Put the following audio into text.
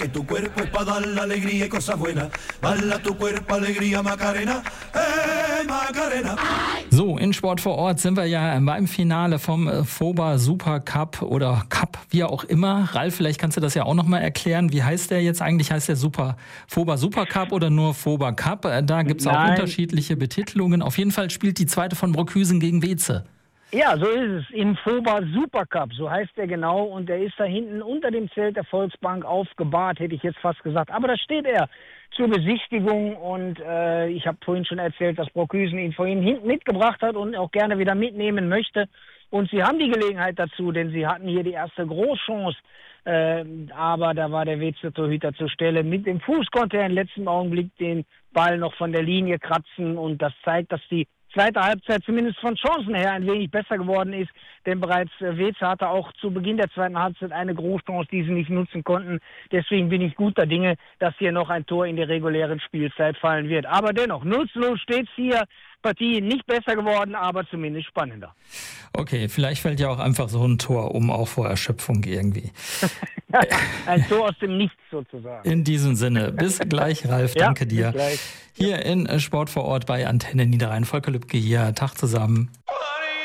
Que tu cuerpo es para dar la alegría y cosas buenas. Bala tu cuerpo, alegría, Macarena. Macarena. So, in Sport vor Ort sind wir ja beim Finale vom FOBA Super Cup oder Cup, wie auch immer. Ralf, vielleicht kannst du das ja auch nochmal erklären. Wie heißt der jetzt eigentlich? Heißt der FOBA Super Cup oder nur FOBA Cup? Da gibt es auch unterschiedliche Betitelungen. Auf jeden Fall spielt die zweite von Brockhüsen gegen Weze. Ja, so ist es. Im FOBA Supercup, so heißt der genau. Und der ist da hinten unter dem Zelt der Volksbank aufgebahrt, hätte ich jetzt fast gesagt. Aber da steht er zur Besichtigung. Und ich habe vorhin schon erzählt, dass Brockhüsen ihn vorhin hinten mitgebracht hat und auch gerne wieder mitnehmen möchte. Und sie haben die Gelegenheit dazu, denn sie hatten hier die erste Großchance. Aber da war der Weze-Torhüter zur Stelle. Mit dem Fuß konnte er im letzten Augenblick den Ball noch von der Linie kratzen. Und das zeigt, dass die zweite Halbzeit zumindest von Chancen her ein wenig besser geworden ist, denn bereits Weze hatte auch zu Beginn der zweiten Halbzeit eine Großchance, die sie nicht nutzen konnten. Deswegen bin ich guter Dinge, dass hier noch ein Tor in der regulären Spielzeit fallen wird. Aber dennoch, 0:0 steht es hier. Partie nicht besser geworden, aber zumindest spannender. Okay, vielleicht fällt ja auch einfach so ein Tor um, auch vor Erschöpfung irgendwie. Ein Tor aus dem Nichts sozusagen. In diesem Sinne, bis gleich, Ralf, danke dir. Bis gleich. Hier in Sport vor Ort bei Antenne Niederrhein. Volker Lübke hier, Tag zusammen.